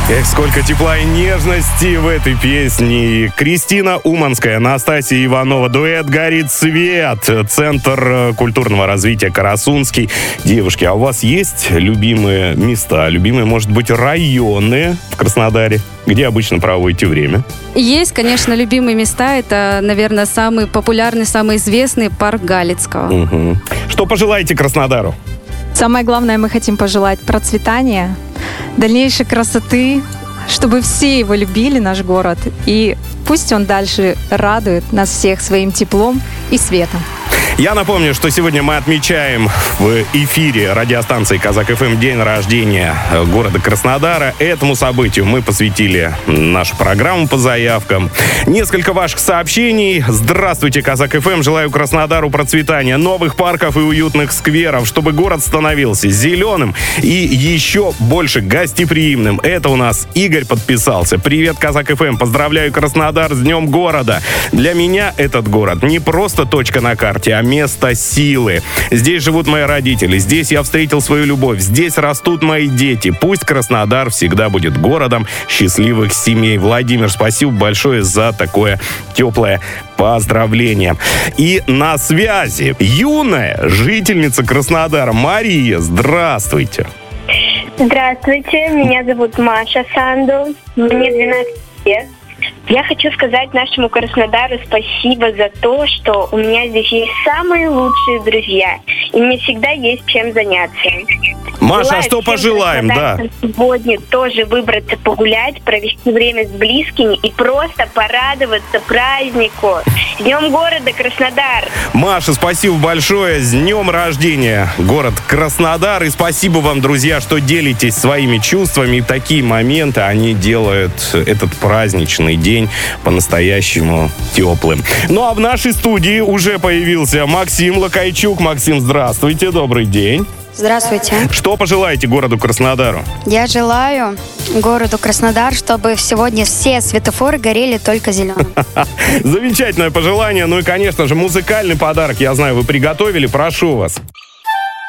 Эх, сколько тепла и нежности в этой песне. Кристина Уманская, Настасья Иванова, дуэт «Горит свет», Центр культурного развития Карасунский. Девушки, а у вас есть любимые места, любимые, может быть, районы в Краснодаре, где обычно проводите время? Есть, конечно, любимые места. Это, наверное, самый популярный, самый известный парк Галицкого. Угу. Что пожелаете Краснодару? Самое главное, мы хотим пожелать процветания, дальнейшей красоты, чтобы все его любили, наш город. И пусть он дальше радует нас всех своим теплом и светом. Я напомню, что сегодня мы отмечаем в эфире радиостанции «Казак ФМ» день рождения города Краснодара. Этому событию мы посвятили нашу программу по заявкам. Несколько ваших сообщений. Здравствуйте, «Казак ФМ». Желаю Краснодару процветания, новых парков и уютных скверов, чтобы город становился зеленым и еще больше гостеприимным. Это у нас Игорь подписался. Привет, «Казак ФМ». Поздравляю Краснодар с Днем города. Для меня этот город не просто точка на карте, а место силы. Здесь живут мои родители, здесь я встретил свою любовь, здесь растут мои дети. Пусть Краснодар всегда будет городом счастливых семей. Владимир, спасибо большое за такое теплое поздравление. И на связи юная жительница Краснодара Мария. Здравствуйте. Здравствуйте, меня зовут Маша Санду, мне 12 лет. Я хочу сказать нашему Краснодару спасибо за то, что у меня здесь есть самые лучшие друзья, и мне всегда есть чем заняться. Маша, а что пожелаем, да? Сегодня тоже выбраться погулять, провести время с близкими и просто порадоваться празднику. С Днем города Краснодар! Маша, спасибо большое. С днем рождения, город Краснодар. И спасибо вам, друзья, что делитесь своими чувствами. И такие моменты, они делают этот праздничный день по-настоящему теплым. Ну а в нашей студии уже появился Максим Лакайчук. Максим, здравствуйте, добрый день. Здравствуйте. Что пожелаете городу Краснодару? Я желаю городу Краснодар, чтобы сегодня все светофоры горели только зеленым. Замечательное пожелание. Ну и, конечно же, музыкальный подарок, я знаю, вы приготовили. Прошу вас.